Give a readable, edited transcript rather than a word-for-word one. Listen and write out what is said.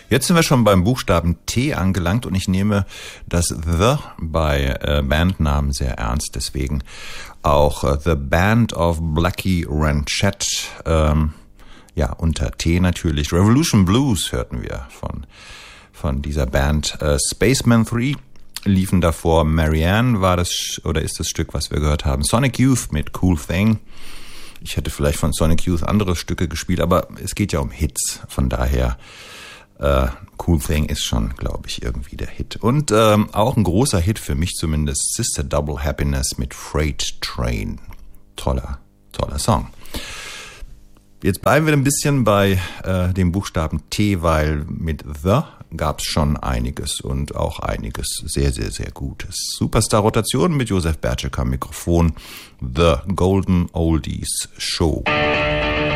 Jetzt sind wir schon beim Buchstaben T angelangt und ich nehme das The bei Bandnamen sehr ernst, deswegen auch The Band of Blackie Ranchette, unter T natürlich. Revolution Blues hörten wir von dieser Band. Spaceman 3 liefen davor. Marianne war das oder ist das Stück, was wir gehört haben. Sonic Youth mit Cool Thing. Ich hätte vielleicht von Sonic Youth andere Stücke gespielt, aber es geht ja um Hits. Von daher, Cool Thing ist schon, glaube ich, irgendwie der Hit. Und auch ein großer Hit für mich zumindest, Sister Double Happiness mit Freight Train. Toller Song. Jetzt bleiben wir ein bisschen bei dem Buchstaben T, weil mit The gab es schon einiges und auch einiges sehr, sehr, sehr Gutes. Superstar-Rotation mit Josef Bertschek am Mikrofon. The Golden Oldies Show.